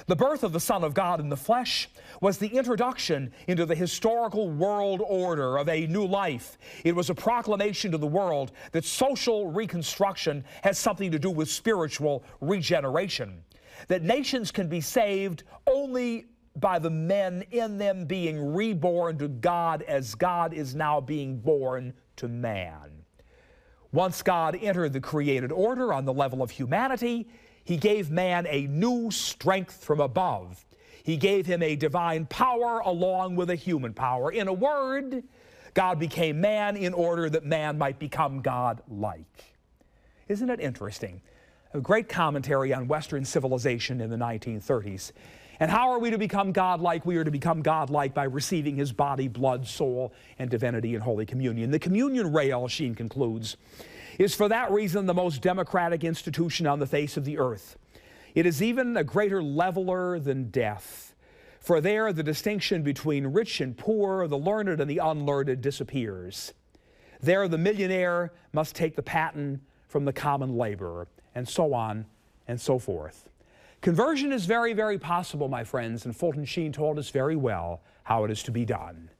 The birth of the Son of God in the flesh was the introduction into the historical world order of a new life. It was a proclamation to the world that social reconstruction has something to do with spiritual regeneration, that nations can be saved only by the men in them being reborn to God as God is now being born to man. Once God entered the created order on the level of humanity, He gave man a new strength from above. He gave him a divine power along with a human power. In a word, God became man in order that man might become God-like. Isn't it interesting? A great commentary on Western civilization in the 1930s. And how are we to become God-like? We are to become God-like by receiving His body, blood, soul, and divinity in Holy Communion. The communion rail, Sheen concludes, is for that reason the most democratic institution on the face of the earth. It is even a greater leveler than death, for there the distinction between rich and poor, the learned and the unlearned disappears. There the millionaire must take the patent from the common laborer, and so on and so forth. Conversion is very, very possible, my friends, and Fulton Sheen told us very well how it is to be done.